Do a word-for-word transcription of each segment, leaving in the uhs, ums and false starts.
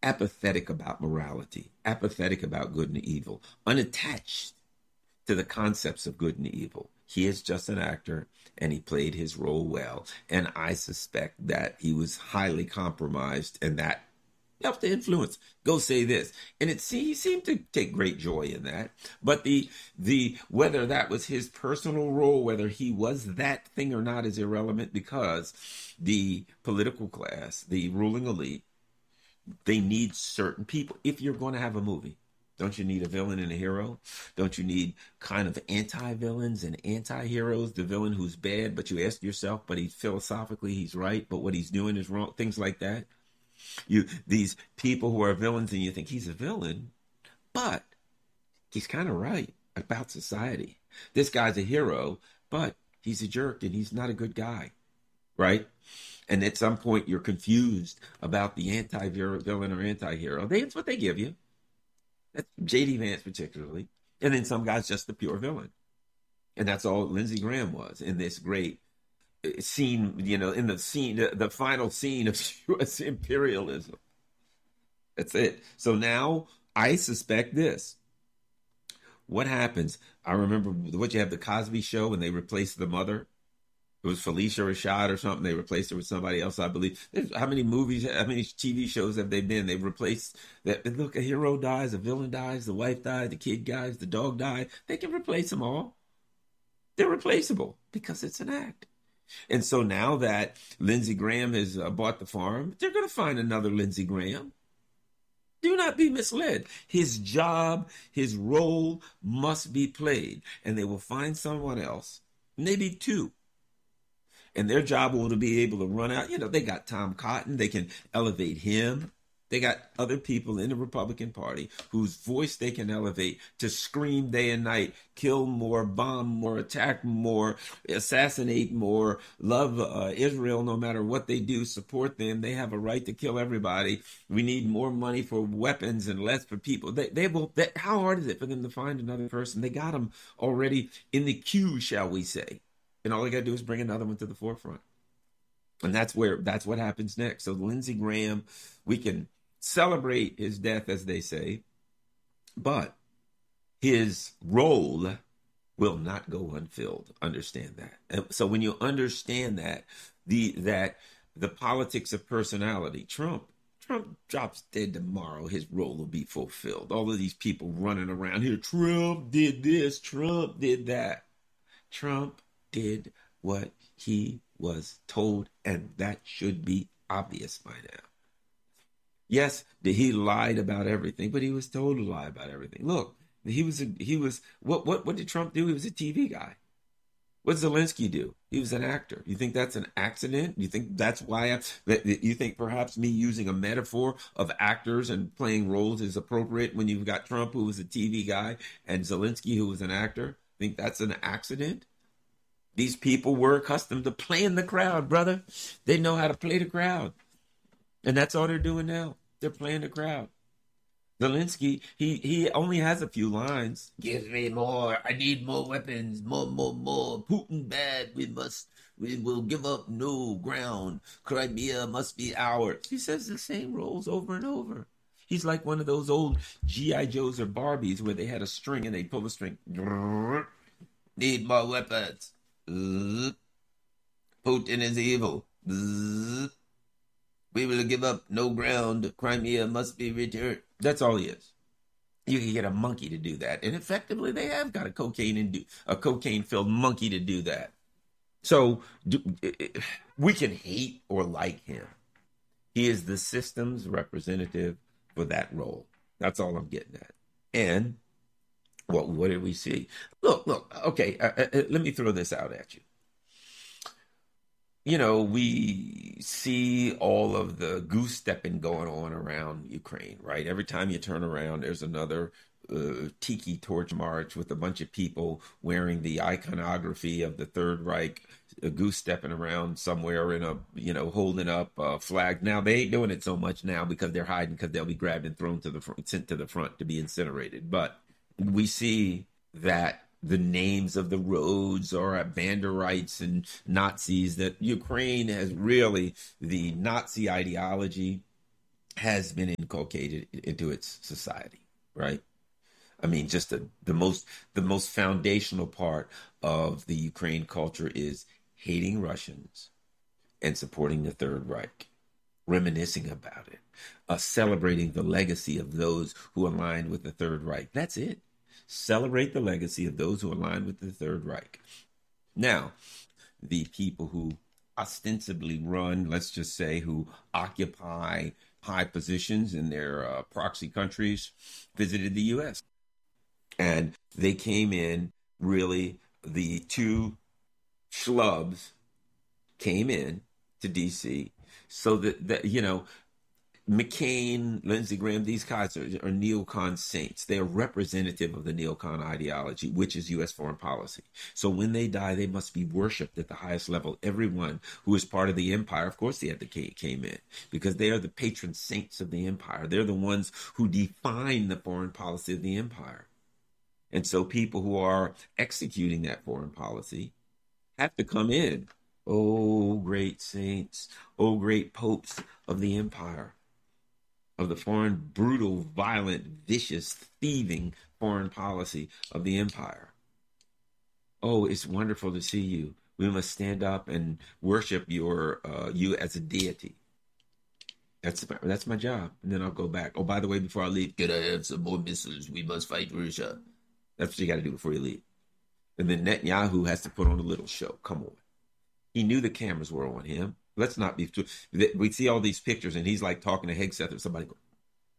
apathetic about morality, apathetic about good and evil, unattached to the concepts of good and evil. He is just an actor, and he played his role well. And I suspect that he was highly compromised, and that helped to influence. Go say this, and it he seemed to take great joy in that. But the the whether that was his personal role, whether he was that thing or not, is irrelevant, because the political class, the ruling elite, they need certain people. If you're going to have a movie, don't you need a villain and a hero? Don't you need kind of anti-villains and anti-heroes? The villain who's bad, but you ask yourself, but he philosophically he's right, but what he's doing is wrong. Things like that. You these people who are villains, and you think he's a villain, but he's kind of right about society. This guy's a hero, but he's a jerk and he's not a good guy, right? And at some point you're confused about the anti-villain or anti-hero. That's what they give you. That's J D Vance particularly. And then some guy's just the pure villain. And that's all Lindsey Graham was in this great scene, you know, in the scene, the, the final scene of U S imperialism. That's it. So now I suspect this. What happens? I remember what you have the Cosby Show when they replaced the mother. It was Felicia Rashad or something. They replaced her with somebody else, I believe. There's, how many movies, how many T V shows have they been? They've replaced that. Look, a hero dies, a villain dies, the wife dies, the kid dies, the dog dies. They can replace them all. They're replaceable because it's an act. And so now that Lindsey Graham has uh, bought the farm, they're going to find another Lindsey Graham. Do not be misled. His job, his role must be played. And they will find someone else, maybe two. And their job will be able to run out. You know, they got Tom Cotton. They can elevate him. They got other people in the Republican Party whose voice they can elevate to scream day and night, kill more, bomb more, attack more, assassinate more, love uh, Israel no matter what they do, support them. They have a right to kill everybody. We need more money for weapons and less for people. They, they will. They, how hard is it for them to find another person? They got them already in the queue, shall we say. And all they got to do is bring another one to the forefront. And that's where, that's what happens next. So Lindsey Graham, we can celebrate his death, as they say, but his role will not go unfilled. Understand that. And so when you understand that, the, that the politics of personality, Trump, Trump drops dead tomorrow, his role will be fulfilled. All of these people running around here, Trump did this, Trump did that. Trump did what he was told, and that should be obvious by now. Yes, he lied about everything, but he was told to lie about everything. Look, he was a, he was what what what did Trump do? He was a T V guy. What did Zelensky do? He was an actor. You think that's an accident? You think that's why I, that you think perhaps me using a metaphor of actors and playing roles is appropriate when you've got Trump, who was a T V guy, and Zelensky, who was an actor? Think that's an accident? These people were accustomed to playing the crowd, brother. They know how to play the crowd. And that's all they're doing now. They're playing the crowd. Zelensky, he, he only has a few lines. Give me more. I need more weapons. More, more, more. Putin bad. We must, we will give up no ground. Crimea must be ours. He says the same roles over and over. He's like one of those old G I. Joes or Barbies where they had a string and they pull a string. Need more weapons. Putin is evil. We will give up no ground. Crimea must be returned. That's all he is. You can get a monkey to do that, and effectively, they have got a cocaine and a cocaine-filled monkey to do that. So do, we can hate or like him. He is the system's representative for that role. That's all I'm getting at. And What what did we see? Look, look, okay, uh, uh, let me throw this out at you. You know, we see all of the goose stepping going on around Ukraine, right? Every time you turn around, there's another uh, tiki torch march with a bunch of people wearing the iconography of the Third Reich, uh, goose stepping around somewhere in a, you know, holding up a flag. Now, they ain't doing it so much now because they're hiding, because they'll be grabbed and thrown to the front, sent to the front to be incinerated. But we see that the names of the roads are Banderites and Nazis, that Ukraine has really the Nazi ideology has been inculcated into its society, right? I mean, just the, the most the most foundational part of the Ukraine culture is hating Russians and supporting the Third Reich, reminiscing about it, uh, celebrating the legacy of those who aligned with the Third Reich. That's it. Celebrate the legacy of those who aligned with the Third Reich. Now, the people who ostensibly run, let's just say, who occupy high positions in their uh, proxy countries, visited the U S. And they came in, really, the two schlubs came in to D C so that, that you know, McCain, Lindsey Graham, these guys are, are neocon saints. They are representative of the neocon ideology, which is U S foreign policy. So when they die, they must be worshipped at the highest level. Everyone who is part of the empire, of course, they had to came in because they are the patron saints of the empire. They're the ones who define the foreign policy of the empire. And so people who are executing that foreign policy have to come in. Oh, great saints. Oh, great popes of the empire, of the foreign, brutal, violent, vicious, thieving foreign policy of the empire. Oh, it's wonderful to see you. We must stand up and worship your uh, you as a deity. That's my, that's my job. And then I'll go back. Oh, by the way, before I leave, can I have some more missiles? We must fight Russia. That's what you got to do before you leave. And then Netanyahu has to put on a little show. Come on. He knew the cameras were on him. Let's not be too. We see all these pictures, and he's like talking to Hegseth or somebody. Go,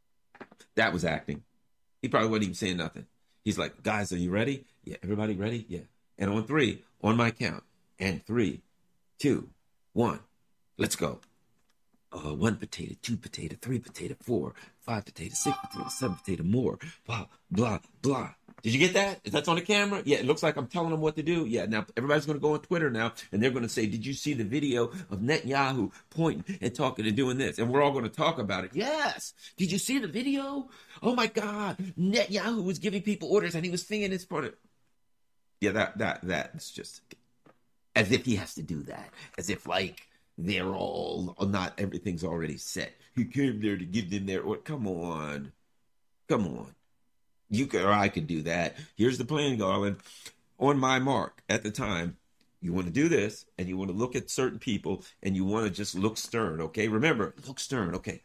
that was acting. He probably wasn't even saying nothing. He's like, guys, are you ready? Yeah, everybody ready? Yeah. And on three, on my count, and three, two, one, let's go. Uh, one potato, two potato, three potato, four, five potato, six potato, seven potato, more, blah, blah, blah. Did you get that? Is that on the camera? Yeah, it looks like I'm telling them what to do. Yeah, now everybody's going to go on Twitter now, and they're going to say, did you see the video of Netanyahu pointing and talking and doing this? And we're all going to talk about it. Yes. Did you see the video? Oh, my God. Netanyahu was giving people orders, and he was singing his part of... Yeah, that, that, that's just... As if he has to do that. As if, like, they're all... Not everything's already set. He came there to give them their order. Come on. Come on. You could, or I could do that. Here's the plan, Garland. On my mark, at the time, you want to do this, and you want to look at certain people, and you want to just look stern, okay? Remember, look stern, okay?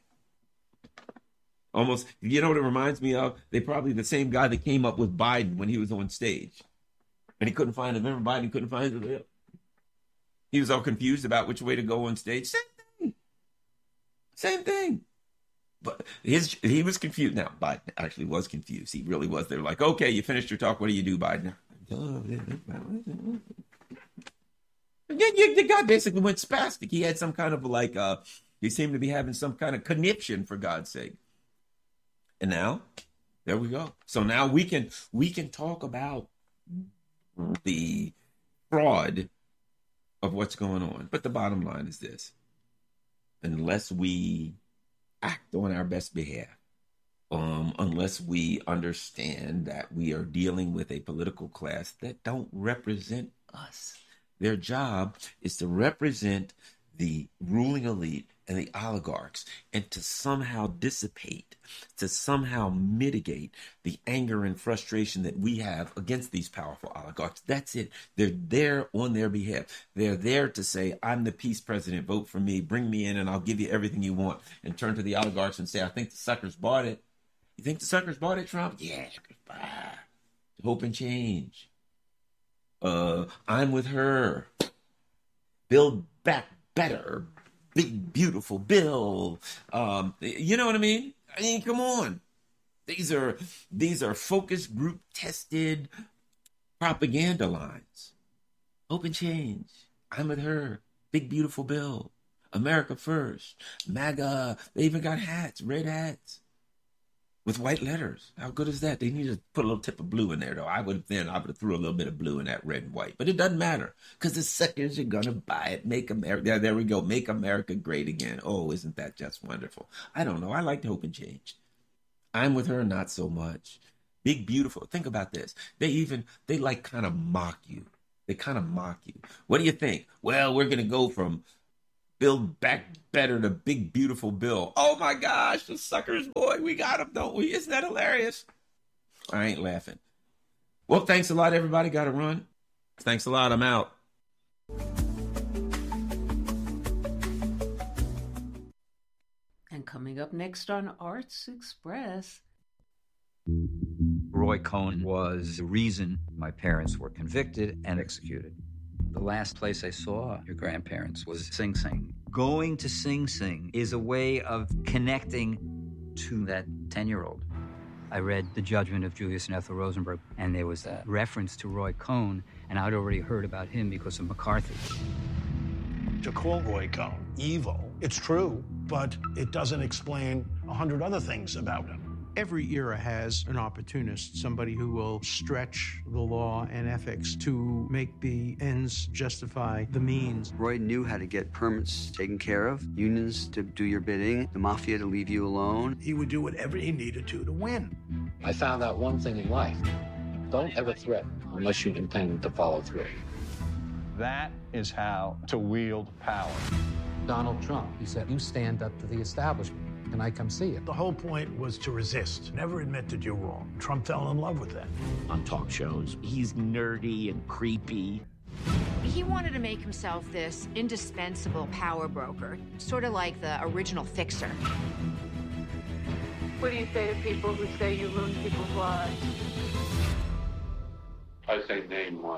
Almost, you know what it reminds me of? They probably the same guy that came up with Biden when he was on stage, and he couldn't find him. Remember, Biden couldn't find him. He was all confused about which way to go on stage. Same thing. Same thing. But his he was confused. Now, Biden actually was confused. He really was. They were like, okay, you finished your talk. What do you do, Biden? The guy basically went spastic. He had some kind of like, uh, he seemed to be having some kind of conniption, for God's sake. And now, there we go. So now we can we can talk about the fraud of what's going on. But the bottom line is this. Unless we act on our best behalf, um, unless we understand that we are dealing with a political class that don't represent us. Their job is to represent the ruling elite and the oligarchs and to somehow dissipate, to somehow mitigate the anger and frustration that we have against these powerful oligarchs. That's it. They're there on their behalf. They're there to say, I'm the peace president, vote for me, bring me in, and I'll give you everything you want, and turn to the oligarchs and say, I think the suckers bought it. You think the suckers bought it, Trump? Yeah, goodbye. Hope and change. Uh, I'm with her. Build back better. Big, beautiful bill. Um, you know what I mean? I mean, come on. These are these are focus group tested propaganda lines. Hope and change. I'm with her. Big, beautiful bill. America first. MAGA. They even got hats, red hats with white letters. How good is that? They need to put a little tip of blue in there, though. I would have then I would have threw a little bit of blue in that red and white, but it doesn't matter because the suckers are gonna buy it. Make America. Yeah, there we go. Make America great again. Oh, isn't that just wonderful? I don't know. I like to hope and change. I'm with her, not so much. Big, beautiful. Think about this. They even they like kind of mock you. They kind of mock you. What do you think? Well, we're gonna go from Build Back Better, the big, beautiful bill. Oh my gosh, the suckers, boy, we got him, don't we? Isn't that hilarious? I ain't laughing. Well, thanks a lot, everybody. Got to run. Thanks a lot. I'm out. And coming up next on Arts Express. Roy Cohn was the reason my parents were convicted and executed. The last place I saw your grandparents was Sing Sing. Going to Sing Sing is a way of connecting to that ten-year-old. I read The Judgment of Julius and Ethel Rosenberg, and there was a reference to Roy Cohn, and I'd already heard about him because of McCarthy. To call Roy Cohn evil, it's true, but it doesn't explain a hundred other things about him. Every era has an opportunist, somebody who will stretch the law and ethics to make the ends justify the means. Roy knew how to get permits taken care of, unions to do your bidding, the mafia to leave you alone. He would do whatever he needed to to win. I found out one thing in life. Don't ever threaten unless you intend to follow through. That is how to wield power. Donald Trump, he said, you stand up to the establishment. Can I come see you? The whole point was to resist. Never admit that you're wrong. Trump fell in love with that. On talk shows, he's nerdy and creepy. He wanted to make himself this indispensable power broker, sort of like the original fixer. What do you say to people who say you ruin people's lives? I say name one.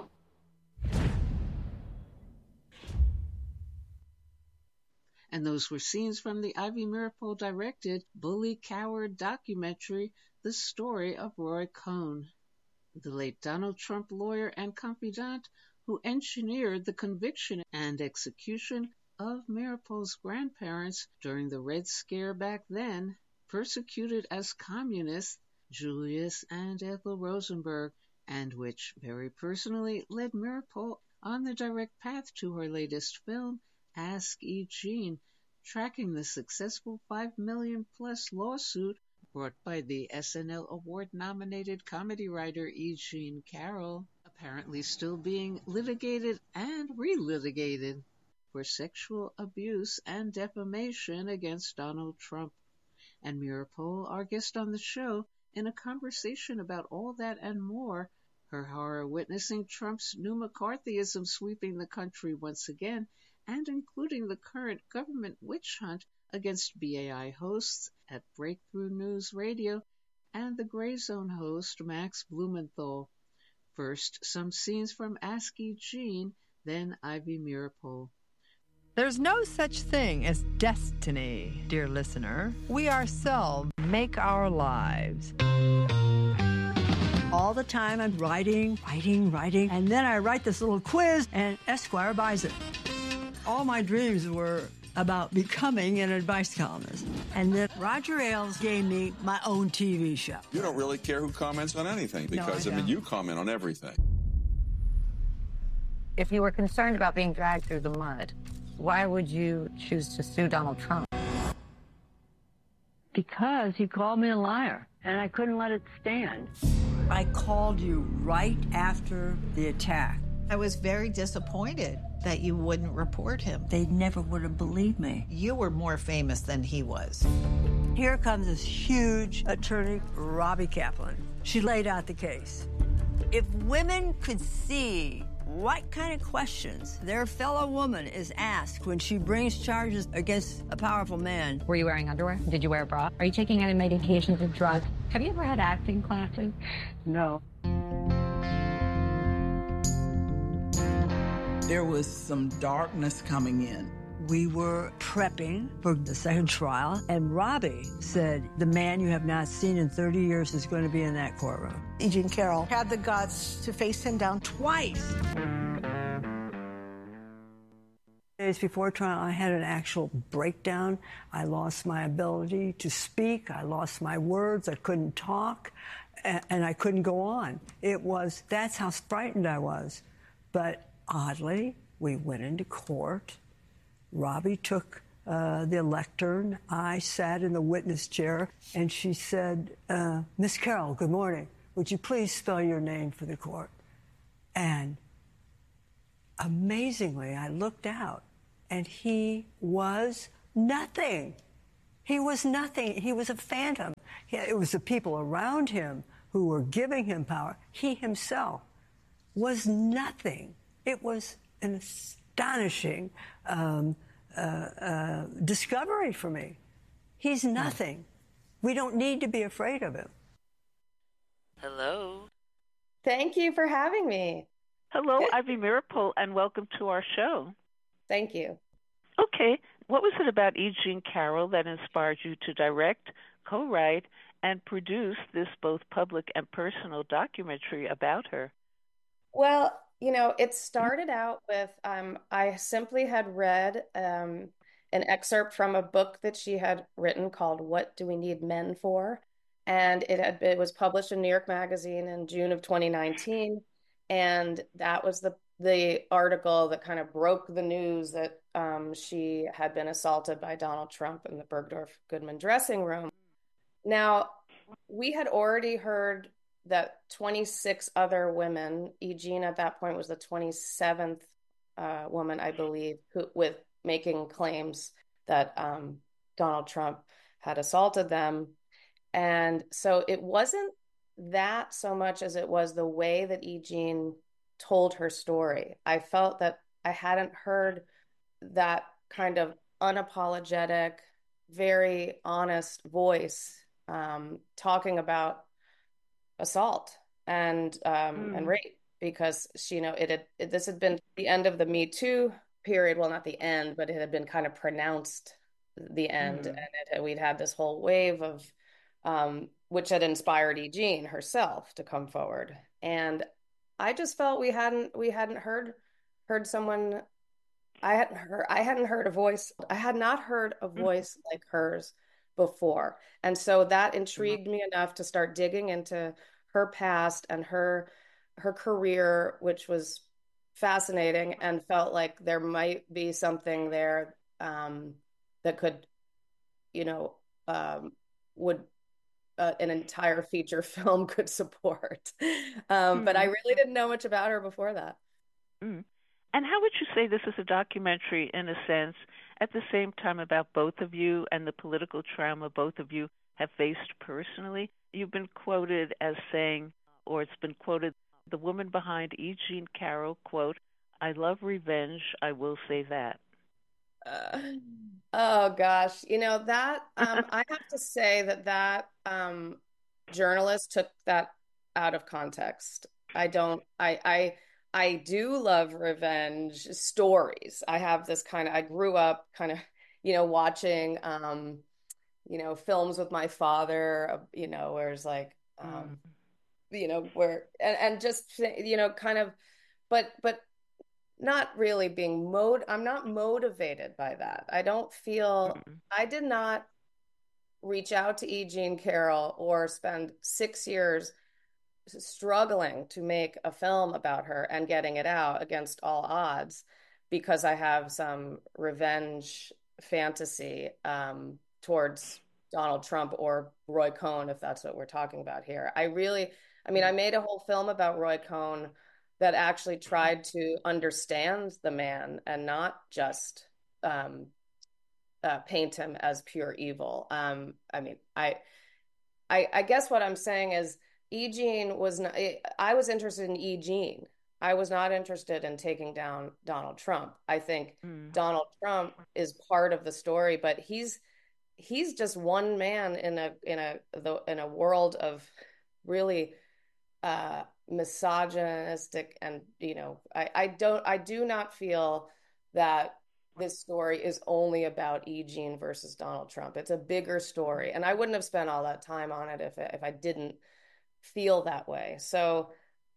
And those were scenes from the Ivy Meeropol-directed Bully Coward documentary, The Story of Roy Cohn, the late Donald Trump lawyer and confidant who engineered the conviction and execution of Meeropol's grandparents during the Red Scare back then, persecuted as communists Julius and Ethel Rosenberg, and which very personally led Meeropol on the direct path to her latest film, Ask E. Jean, tracking the successful five million plus lawsuit brought by the S N L award-nominated comedy writer E. Jean Carroll, apparently still being litigated and relitigated for sexual abuse and defamation against Donald Trump. And Meeropol, our guest on the show, in a conversation about all that and more, her horror witnessing Trump's new McCarthyism sweeping the country once again, and including the current government witch hunt against B A I hosts at Breakthrough News Radio and the Gray Zone host Max Blumenthal. First, some scenes from Ask E. Jean, then Ivy Meeropol. There's no such thing as destiny, dear listener. We ourselves make our lives. All the time I'm writing, writing, writing, and then I write this little quiz and Esquire buys it. All my dreams were about becoming an advice columnist. And then Roger Ailes gave me my own T V show. You don't really care who comments on anything because, no, I, I mean, you comment on everything. If you were concerned about being dragged through the mud, why would you choose to sue Donald Trump? Because he called me a liar, and I couldn't let it stand. I called you right after the attack. I was very disappointed that you wouldn't report him. They never would have believed me. You were more famous than he was. Here comes this huge attorney, Robbie Kaplan. She laid out the case. If women could see what kind of questions their fellow woman is asked when she brings charges against a powerful man. Were you wearing underwear? Did you wear a bra? Are you taking any medications or drugs? Have you ever had acting classes? No. There was some darkness coming in. We were prepping for the second trial, and Robbie said, the man you have not seen in thirty years is going to be in that courtroom. E. Jean Carroll had the guts to face him down twice. Days before trial, I had an actual breakdown. I lost my ability to speak. I lost my words. I couldn't talk, and I couldn't go on. It was, that's how frightened I was. But oddly, we went into court. Robbie took uh, the lectern. I sat in the witness chair, and she said, uh, Miss Carroll, good morning. Would you please spell your name for the court? And amazingly, I looked out, and he was nothing. He was nothing. He was a phantom. He, it was the people around him who were giving him power. He himself was nothing. It was an astonishing um, uh, uh, discovery for me. He's nothing. We don't need to be afraid of him. Hello. Thank you for having me. Hello, Ivy Miracle, and welcome to our show. Thank you. Okay, what was it about E. Jean Carroll that inspired you to direct, co-write, and produce this both public and personal documentary about her? Well, you know, it started out with um, I simply had read um, an excerpt from a book that she had written called "What Do We Need Men For?" And it had it was published in New York Magazine in June of twenty nineteen, and that was the the article that kind of broke the news that um, she had been assaulted by Donald Trump in the Bergdorf Goodman dressing room. Now, we had already heard that twenty-six other women, E. Jean at that point was the twenty-seventh uh, woman, I believe, who, with making claims that um, Donald Trump had assaulted them. And so it wasn't that so much as it was the way that E. Jean told her story. I felt that I hadn't heard that kind of unapologetic, very honest voice um, talking about assault and um, mm. and rape, because she, you know, it had it, this had been the end of the Me Too period. Well, not the end, but it had been kind of pronounced the end, mm. and it, we'd had this whole wave of um, which had inspired E. Jean herself to come forward. And I just felt we hadn't we hadn't heard heard someone. I hadn't heard I hadn't heard a voice. I had not heard a voice mm. like hers before. And so that intrigued me enough to start digging into her past and her her career, which was fascinating, and felt like there might be something there um, that could, you know, um, would uh, an entire feature film could support. Um, mm-hmm. But I really didn't know much about her before that. Mm. And how would you say this is a documentary, in a sense, at the same time about both of you and the political trauma both of you have faced personally? You've been quoted as saying, or it's been quoted, the woman behind E. Jean Carroll, quote, "I love revenge, I will say that." Uh, oh, gosh. You know, that, um, I have to say that that um, journalist took that out of context. I don't, I, I, I do love revenge stories. I have this kind of, I grew up kind of, you know, watching, um, you know, films with my father, you know, where it's like, um, mm. you know, where, and, and just, you know, kind of, but, but not really being mod, I'm not motivated by that. I don't feel, mm. I did not reach out to E. Jean Carroll or spend six years struggling to make a film about her and getting it out against all odds because I have some revenge fantasy um, towards Donald Trump or Roy Cohn, if that's what we're talking about here. I really, I mean, I made a whole film about Roy Cohn that actually tried to understand the man and not just um, uh, paint him as pure evil. Um, I mean, I, I, I guess what I'm saying is, E. Jean was not, I was interested in E. Jean. I was not interested in taking down Donald Trump. I think mm. Donald Trump is part of the story, but he's he's just one man in a in a the, in a world of really uh, misogynistic, and you know, I, I don't I do not feel that this story is only about E. Jean versus Donald Trump. It's a bigger story, and I wouldn't have spent all that time on it if if I didn't feel that way. So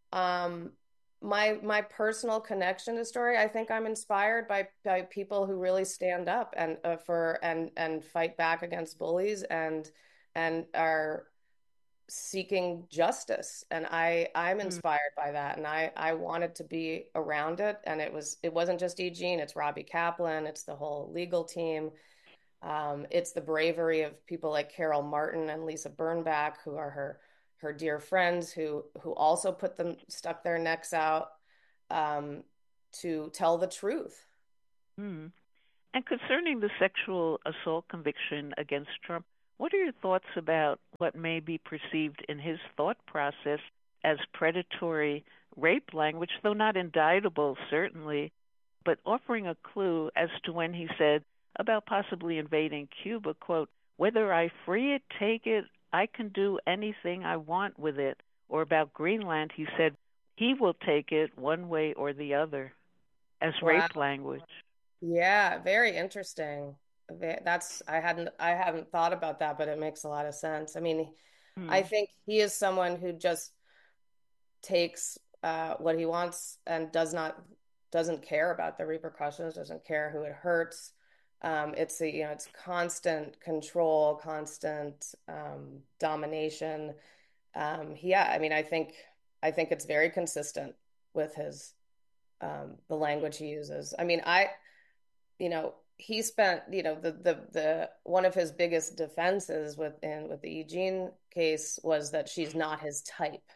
um my my personal connection to story, I think I'm inspired by by people who really stand up and uh, for and and fight back against bullies and and are seeking justice, and I I'm inspired mm. by that, and I I wanted to be around it. And it was it wasn't just E. Jean, it's Robbie Kaplan, it's the whole legal team, um it's the bravery of people like Carol Martin and Lisa Birnbach, who are her her dear friends who who also put them stuck their necks out um, to tell the truth. Mm. And concerning the sexual assault conviction against Trump, what are your thoughts about what may be perceived in his thought process as predatory rape language, though not indictable, certainly, but offering a clue as to when he said about possibly invading Cuba, quote, whether I free it, take it, I can do anything I want with it. Or about Greenland, he said he will take it one way or the other as Wow. rape language. Yeah, very interesting. That's I hadn't I haven't thought about that, but it makes a lot of sense. I mean, Hmm. I think he is someone who just takes uh, what he wants and does not doesn't care about the repercussions, doesn't care who it hurts. Um, it's a, you know, it's constant control, constant um, domination. Um, yeah, I mean, I think I think it's very consistent with his um, the language he uses. I mean, I, you know, he spent, you know, the the the one of his biggest defenses with in with the E. Jean case was that she's not his type.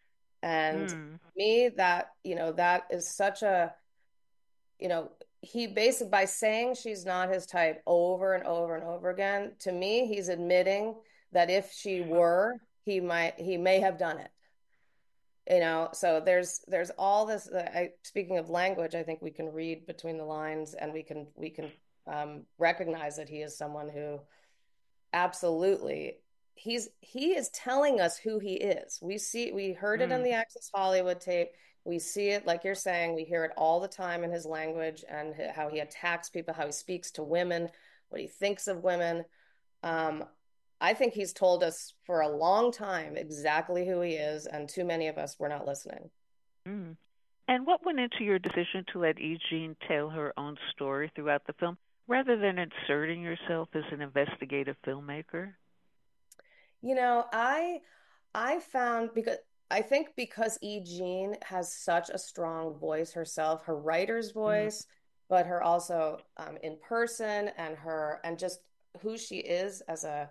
And Mm. me, that, you know, that is such a, you know, he basically, by saying she's not his type over and over and over again, to me, he's admitting that if she were, he might, he may have done it. You know, so there's there's all this. I, speaking of language, I think we can read between the lines, and we can we can um, recognize that he is someone who absolutely he's he is telling us who he is. We see we heard it Mm. on the Access Hollywood tape. We see it, like you're saying, we hear it all the time in his language and how he attacks people, how he speaks to women, what he thinks of women. Um, I think he's told us for a long time exactly who he is, and too many of us were not listening. Mm. And what went into your decision to let E. Jean tell her own story throughout the film, rather than inserting yourself as an investigative filmmaker? You know, I I found because I think because E. Jean has such a strong voice herself, her writer's voice, mm. but her also um, in person, and her and just who she is as a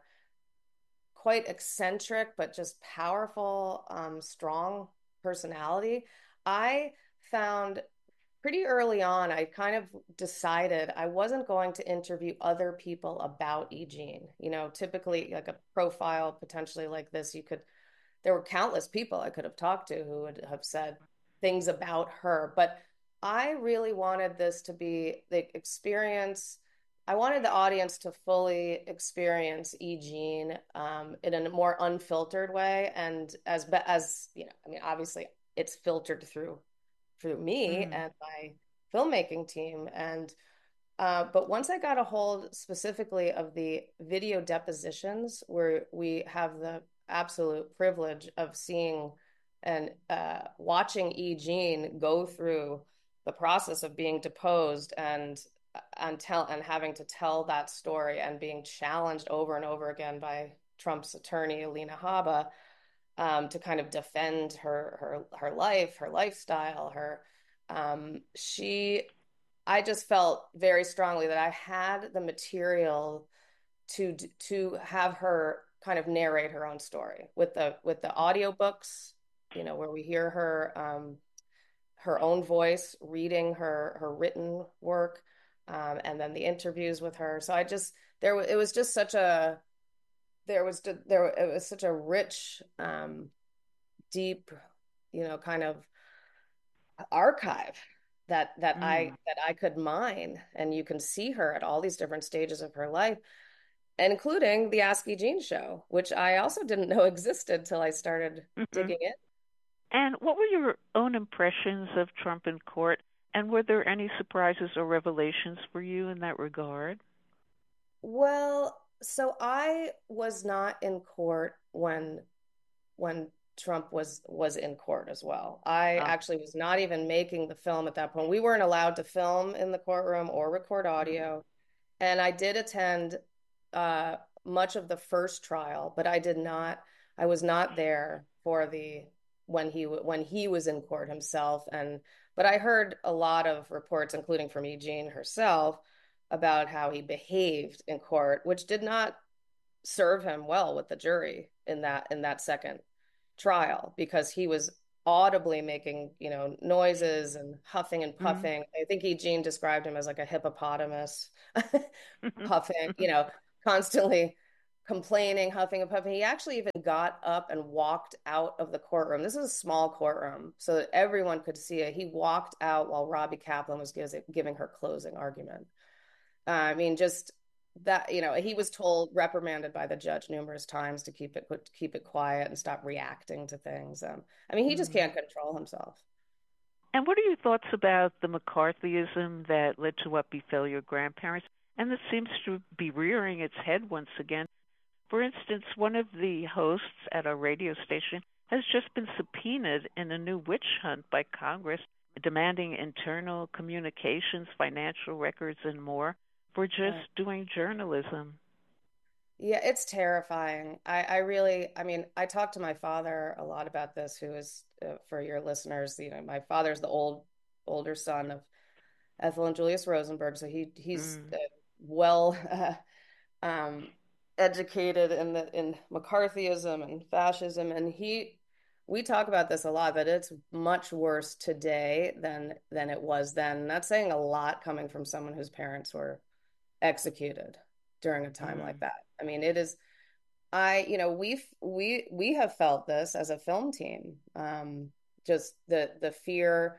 quite eccentric but just powerful, um, strong personality. I found pretty early on, I kind of decided I wasn't going to interview other people about E. Jean. You know, typically like a profile potentially like this, you could, there were countless people I could have talked to who would have said things about her. But I really wanted this to be the experience. I wanted the audience to fully experience E. Jean um, in a more unfiltered way. And as, as you know, I mean, obviously it's filtered through through me mm. and my filmmaking team. And, uh, but once I got a hold specifically of the video depositions, where we have the absolute privilege of seeing and uh, watching E. Jean go through the process of being deposed and, and tell, and having to tell that story and being challenged over and over again by Trump's attorney, Alina Habba, Um, to kind of defend her her her life, her lifestyle, her um, she. I just felt very strongly that I had the material to to have her kind of narrate her own story with the with the audiobooks, you know, where we hear her um, her own voice reading her her written work, um, and then the interviews with her. So I just there it was just such a there was there it was such a rich, um, deep, you know, kind of archive that that mm. I that I could mine, and you can see her at all these different stages of her life, including the Ask E. Jean show, which I also didn't know existed till I started mm-hmm. digging in. And what were your own impressions of Trump in court, and were there any surprises or revelations for you in that regard? Well, so I was not in court when when Trump was was in court as well. I oh. actually was not even making the film at that point. We weren't allowed to film in the courtroom or record audio. And I did attend uh, much of the first trial, but I did not, I was not there for the, when he, when he was in court himself. And, but I heard a lot of reports, including from E. Jean herself, about how he behaved in court, which did not serve him well with the jury in that, in that second trial, because he was audibly making, you know, noises and huffing and Mm-hmm. puffing. I think E. Jean described him as like a hippopotamus, puffing, you know, constantly complaining, huffing and puffing. He actually even got up and walked out of the courtroom. This is a small courtroom so that everyone could see it. He walked out while Robbie Kaplan was giving her closing argument. Uh, I mean, just that, you know, he was told, reprimanded by the judge numerous times to keep it keep it quiet and stop reacting to things. Um, I mean, he just can't control himself. And what are your thoughts about the McCarthyism that led to what befell your grandparents, and that seems to be rearing its head once again? For instance, one of the hosts at a radio station has just been subpoenaed in a new witch hunt by Congress, demanding internal communications, financial records, and more for just Yeah. doing journalism. Yeah, it's terrifying. I, I really, I mean, I talked to my father a lot about this, who is, uh, for your listeners, you know, my father's the old, older son of Ethel and Julius Rosenberg. So he, he's Mm. uh, well uh, um, educated in the, in McCarthyism and fascism. And he, we talk about this a lot, that it's much worse today than, than it was then. That's saying a lot coming from someone whose parents were executed during a time Mm. like that. I mean, it is, I, you know, we've, we, we have felt this as a film team. Um, just the, the fear,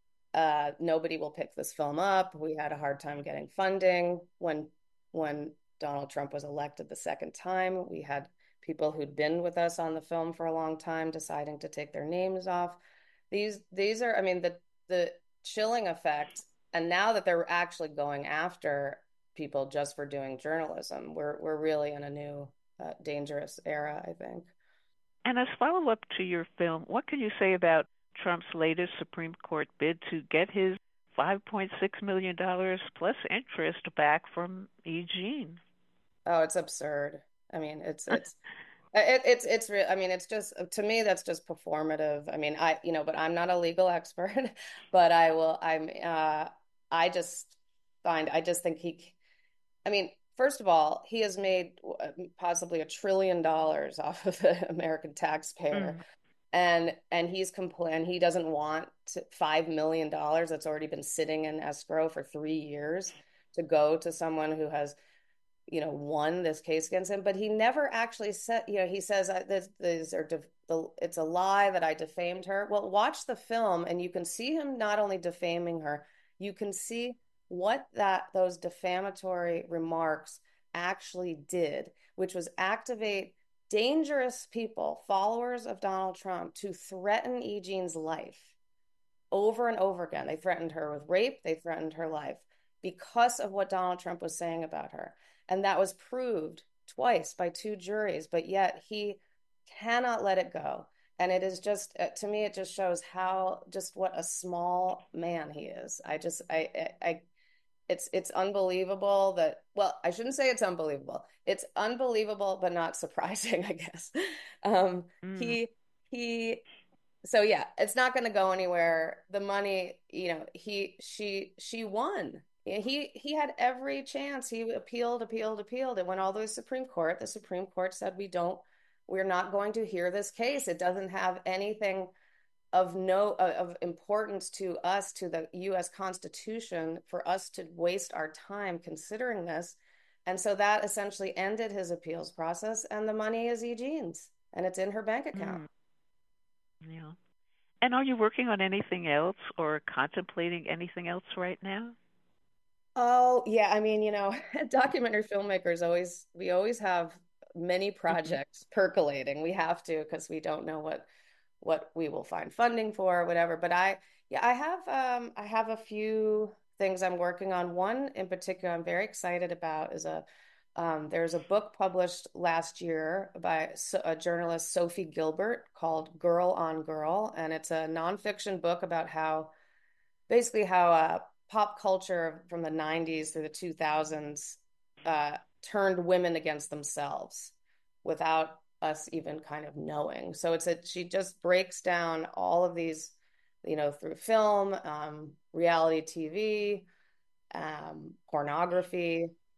uh, nobody will pick this film up. We had a hard time getting funding when, when Donald Trump was elected the second time. We had people who'd been with us on the film for a long time deciding to take their names off. These, these are, I mean, the, the chilling effect. And now that they're actually going after people just for doing journalism, we're we're really in a new uh, dangerous era, I think. And as follow-up to your film, what can you say about Trump's latest Supreme Court bid to get his five point six million dollars plus interest back from E. Jean? Oh, it's absurd. I mean, it's it's it, it's it's real. I mean, it's just, to me, that's just performative. I mean, I you know, but I'm not a legal expert, but I will. I'm. Uh, I just find. I just think he. I mean, first of all, he has made possibly a trillion dollars off of the American taxpayer. Mm. And and he's complained he doesn't want five million dollars that's already been sitting in escrow for three years to go to someone who has, you know, won this case against him. But he never actually said, you know, he says, this, these are def- the, it's a lie that I defamed her. Well, watch the film and you can see him not only defaming her, you can see what that those defamatory remarks actually did, which was activate dangerous people, followers of Donald Trump, to threaten E. Jean's life over and over again. They threatened her with rape. They threatened her life because of what Donald Trump was saying about her. And that was proved twice by two juries, but yet he cannot let it go. And it is just, to me, it just shows how, just what a small man he is. I just, I, I, I It's it's unbelievable that, well, I shouldn't say it's unbelievable. It's unbelievable, but not surprising, I guess. Um, Mm. He, he, so yeah, it's not going to go anywhere. The money, you know, he, she, she won. He, he had every chance. He appealed, appealed, appealed. It went all the way to the Supreme Court. The Supreme Court said, we don't, we're not going to hear this case. It doesn't have anything of no of importance to us, to the U S Constitution, for us to waste our time considering this. And so that essentially ended his appeals process, and the money is E. Jean's, and it's in her bank account. Mm. Yeah. And are you working on anything else or contemplating anything else right now? Oh, yeah. I mean, you know, documentary filmmakers always, we always have many projects mm-hmm. percolating. We have to, because we don't know what what we will find funding for or whatever. But I, yeah, I have, um, I have a few things I'm working on. One in particular I'm very excited about is a, um, there's a book published last year by a journalist, Sophie Gilbert, called Girl on Girl. And it's a nonfiction book about how, basically how uh, pop culture from the nineties through the two thousands uh, turned women against themselves without us even kind of knowing. So it's a, she just breaks down all of these, you know, through film, um, reality T V, um, pornography,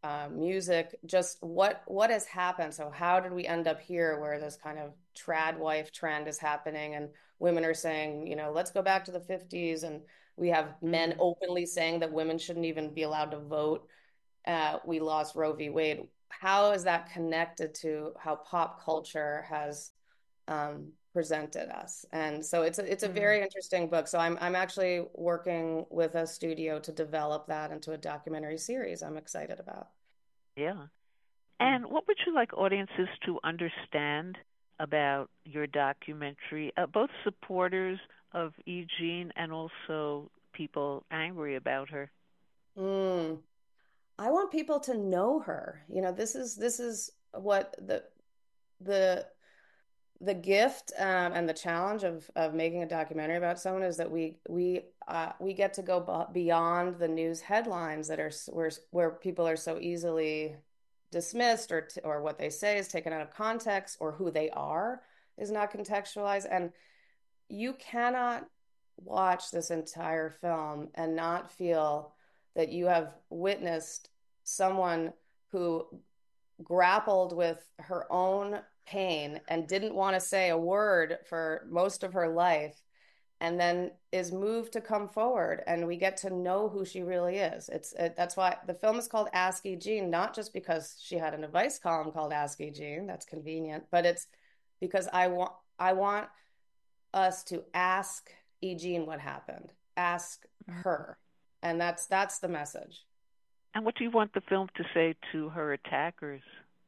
uh, music, just what what has happened. So how did we end up here where this kind of trad wife trend is happening and women are saying, you know, let's go back to the fifties, and we have men openly saying that women shouldn't even be allowed to vote. Uh, we lost Roe v. Wade. How is that connected to how pop culture has um, presented us? And so it's a, it's a very interesting book. So I'm I'm actually working with a studio to develop that into a documentary series I'm excited about. Yeah. And what would you like audiences to understand about your documentary, uh, both supporters of E. Jean and also people angry about her? Mm. I want people to know her. You know, this is this is what the the the gift um, and the challenge of of making a documentary about someone is that we we uh, we get to go beyond the news headlines that are where where people are so easily dismissed, or or what they say is taken out of context, or who they are is not contextualized. And you cannot watch this entire film and not feel that you have witnessed someone who grappled with her own pain and didn't want to say a word for most of her life, and then is moved to come forward, and we get to know who she really is. It's it, that's why the film is called Ask E. Jean, not just because she had an advice column called Ask E. Jean, that's convenient, but it's because I want I want us to ask E. Jean what happened, ask her, and that's that's the message. And what do you want the film to say to her attackers?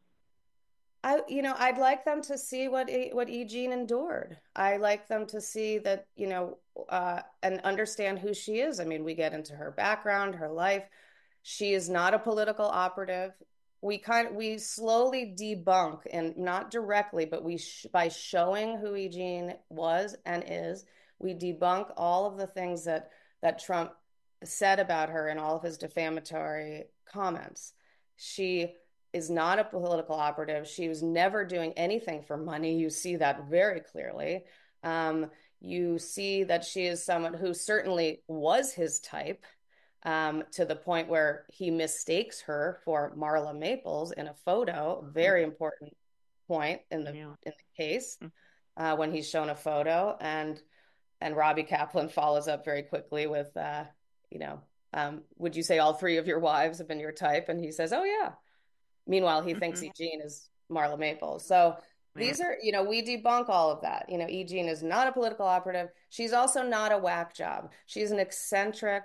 I, you know, I'd like them to see what e, what E. Jean endured. I like them to see that, you know, uh, and understand who she is. I mean, we get into her background, her life. She is not a political operative. We kind of, we slowly debunk, and not directly, but we sh- by showing who E. Jean was and is, we debunk all of the things that that Trump said about her in all of his defamatory comments. She is not a political operative. She was never doing anything for money. You see that very clearly. Um, you see that she is someone who certainly was his type, um, to the point where he mistakes her for Marla Maples in a photo. Very important point in the, yeah. in the case, uh, when he's shown a photo. And and Robbie Kaplan follows up very quickly with, uh, you know, um, would you say all three of your wives have been your type? And he says, oh, yeah. Meanwhile, he mm-hmm. thinks E. Jean is Marla Maples. So yeah. these are, you know, we debunk all of that. You know, E. Jean is not a political operative. She's also not a whack job. She's an eccentric,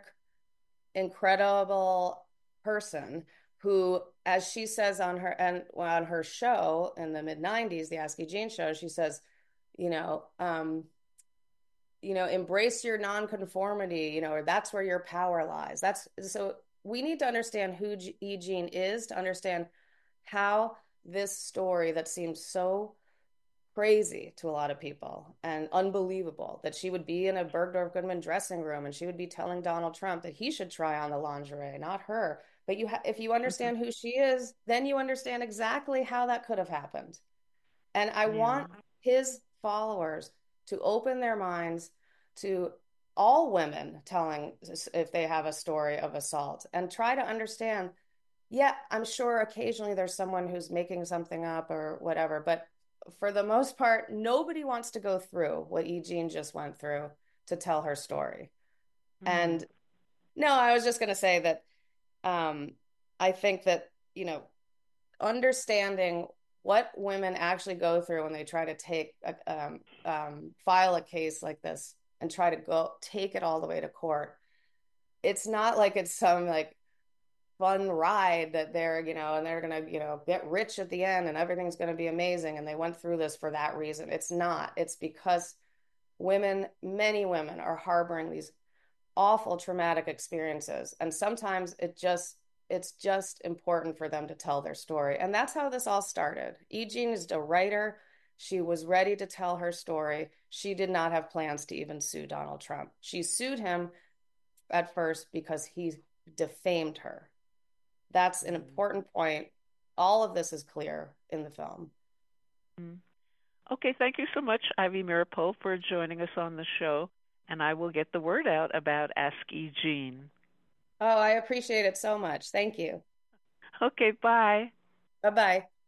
incredible person who, as she says on her and on her show in the mid nineties, the Ask E. Jean show, she says, you know, um, you know, embrace your nonconformity, you know, or that's where your power lies. That's so we need to understand who E. Jean is to understand how this story that seems so crazy to a lot of people and unbelievable, that she would be in a Bergdorf Goodman dressing room and she would be telling Donald Trump that he should try on the lingerie, not her. But you, ha- if you understand who she is, then you understand exactly how that could have happened. And I yeah. want his followers to open their minds to all women telling if they have a story of assault, and try to understand, yeah, I'm sure occasionally there's someone who's making something up or whatever, but for the most part, nobody wants to go through what E. Jean just went through to tell her story. Mm-hmm. And no, I was just going to say that um, I think that, you know, understanding what women actually go through when they try to take a, um, um, file a case like this and try to go take it all the way to court. It's not like it's some like fun ride that they're, you know, and they're going to, you know, get rich at the end and everything's going to be amazing. And they went through this for that reason. It's not. It's because women, many women are harboring these awful traumatic experiences. And sometimes it just, it's just important for them to tell their story. And that's how this all started. E. Jean is a writer. She was ready to tell her story. She did not have plans to even sue Donald Trump. She sued him at first because he defamed her. That's an important point. All of this is clear in the film. Okay, thank you so much, Ivy Meeropol, for joining us on the show. And I will get the word out about Ask E. Jean. Oh, I appreciate it so much. Thank you. Okay, bye. Bye-bye.